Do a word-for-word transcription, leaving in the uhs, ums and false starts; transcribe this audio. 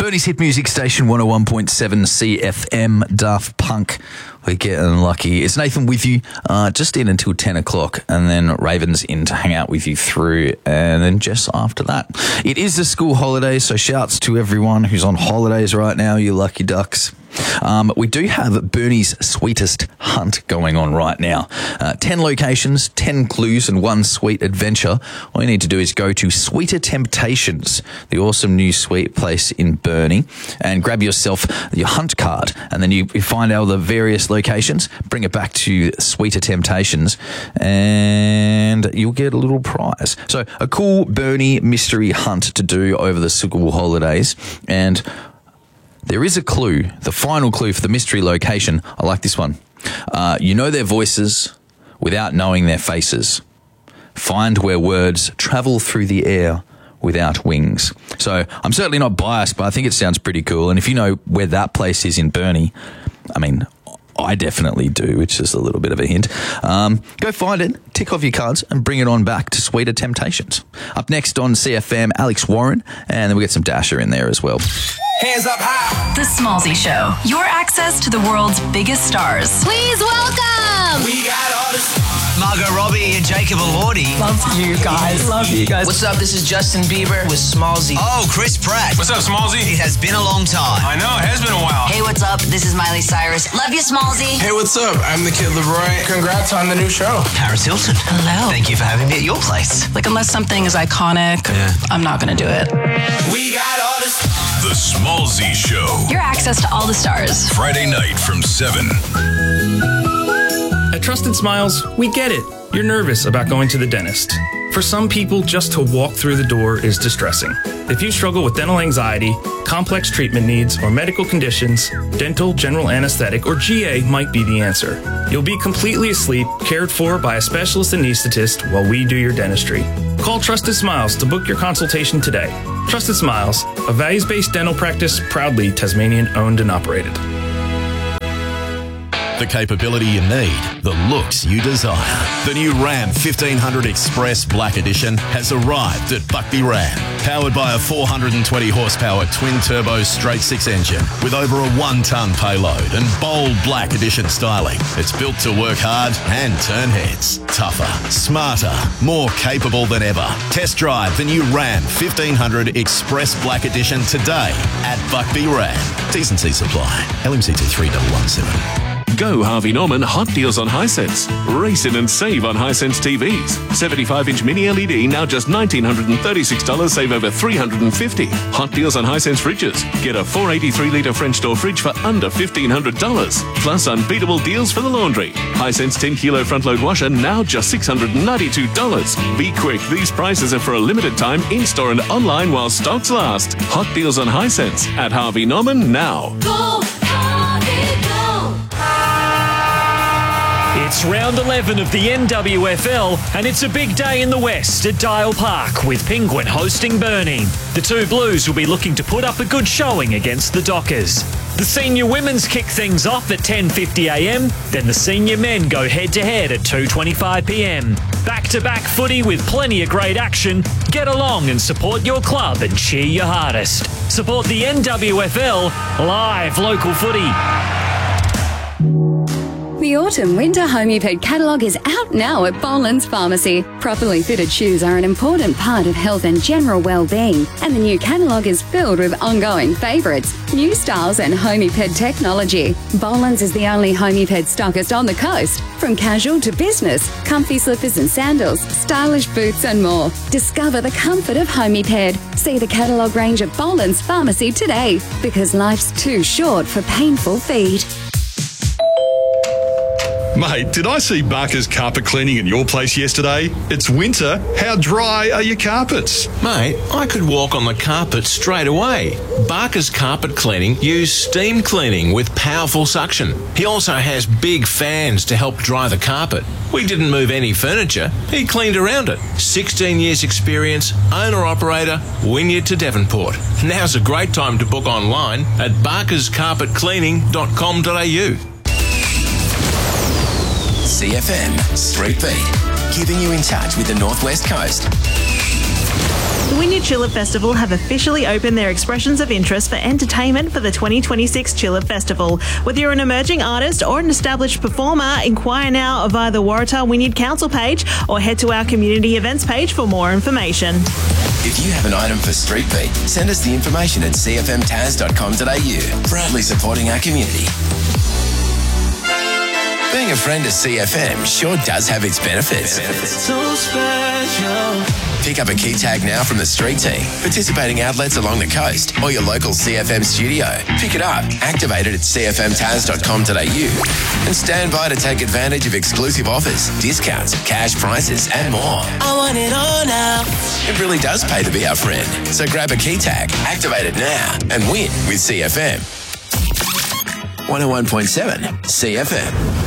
Bernie's hit music station one oh one point seven C F M, Daft Punk. We're getting lucky. It's Nathan with you, uh, just in until ten o'clock, and then Raven's in to hang out with you through, and then just after that. It is the school holidays, so shouts to everyone who's on holidays right now, you lucky ducks. Um, we do have Bernie's Sweetest Hunt going on right now. Uh, ten locations, ten clues, and one sweet adventure. All you need to do is go to Sweeter Temptations, the awesome new sweet place in Burnie, and grab yourself your hunt card, and then you, you find out the various locations, bring it back to Sweeter Temptations, and you'll get a little prize. So a cool Burnie mystery hunt to do over the school holidays, and there is a clue, the final clue for the mystery location. I like this one. Uh, you know their voices without knowing their faces. Find where words travel through the air without wings. So I'm certainly not biased, but I think it sounds pretty cool. And if you know where that place is in Burnie, I mean, I definitely do, which is a little bit of a hint. Um, go find it, tick off your cards, and bring it on back to Sweeter Temptations. Up next on C F M, Alex Warren, and then we get some Dasher in there as well. Hands up high. The Smallzy Show. Your access to the world's biggest stars. Please welcome. We got all this. Margot Robbie and Jacob Elordi. Love you guys. Love you guys. What's up? This is Justin Bieber with Smallzy. Oh, Chris Pratt. What's up, Smallzy? It has been a long time. I know, it has been a while. Hey, what's up? This is Miley Cyrus. Love you, Smallzy. Hey, what's up? I'm the Kid Leroy. Congrats on the new show. Paris Hilton. Hello. Thank you for having me at your place. Like, unless something is iconic, Yeah. I'm not going to do it. We got all this. The Smallzy Show. Your access to all the stars. Friday night from seven. At Trusted Smiles, we get it. You're nervous about going to the dentist. For some people, just to walk through the door is distressing. If you struggle with dental anxiety, complex treatment needs, or medical conditions, dental, general anesthetic, or G A might be the answer. You'll be completely asleep, cared for by a specialist anesthetist while we do your dentistry. Call Trusted Smiles to book your consultation today. Trusted Smiles, a values-based dental practice proudly Tasmanian-owned and operated. The capability you need, the looks you desire. The new Ram fifteen hundred Express Black Edition has arrived at Buckby Ram. Powered by a four hundred twenty horsepower twin-turbo straight-six engine with over a one-ton payload and bold Black Edition styling. It's built to work hard and turn heads. Tougher, smarter, more capable than ever. Test drive the new Ram fifteen hundred Express Black Edition today at Buckby Ram. T's and C's apply. L M C T three one one seven. Go Harvey Norman hot deals on Hisense. Race in and save on Hisense T Vs. seventy-five inch mini L E D now just one thousand nine hundred thirty-six dollars, save over three hundred fifty dollars. Hot deals on Hisense fridges. Get a four eighty-three litre French door fridge for under fifteen hundred dollars. Plus unbeatable deals for the laundry. Hisense ten kilo front load washer now just six hundred ninety-two dollars. Be quick, these prices are for a limited time in-store and online while stocks last. Hot deals on Hisense at Harvey Norman now. Go, Harvey, go. It's round eleven of the N W F L, and it's a big day in the West at Dial Park with Penguin hosting Burnie. The two Blues will be looking to put up a good showing against the Dockers. The senior women's kick things off at ten fifty a m, then the senior men go head-to-head at two twenty-five p m. Back-to-back footy with plenty of great action. Get along and support your club and cheer your hardest. Support the N W F L, live local footy. The autumn-winter Homeped catalogue is out now at Boland's Pharmacy. Properly fitted shoes are an important part of health and general well-being, and the new catalogue is filled with ongoing favourites, new styles and Homeped technology. Boland's is the only Homeped stockist on the coast. From casual to business, comfy slippers and sandals, stylish boots and more. Discover the comfort of Homeped. See the catalogue range at Boland's Pharmacy today, because life's too short for painful feet. Mate, did I see Barker's carpet cleaning at your place yesterday? It's winter. How dry are your carpets? Mate, I could walk on the carpet straight away. Barker's Carpet Cleaning use steam cleaning with powerful suction. He also has big fans to help dry the carpet. We didn't move any furniture. He cleaned around it. sixteen years experience, owner-operator, Wynyard to Devonport. Now's a great time to book online at barkers carpet cleaning dot com dot a u. C F M Street Beat, keeping you in touch with the Northwest Coast. The Wynyard Chillip Festival have officially opened their expressions of interest for entertainment for the twenty twenty-six Chillip Festival. Whether you're an emerging artist or an established performer, inquire now via the Waratah Wynyard Council page or head to our community events page for more information. If you have an item for Street Beat, send us the information at c f m taz dot com dot a u. Proudly supporting our community. Being a friend of C F M sure does have its benefits. So special. Pick up a key tag now from the street team, participating outlets along the coast, or your local C F M studio. Pick it up, activate it at c f m taz dot com dot a u, and stand by to take advantage of exclusive offers, discounts, cash prizes, and more. I want it all now. It really does pay to be our friend. So grab a key tag, activate it now, and win with C F M. one oh one point seven C F M.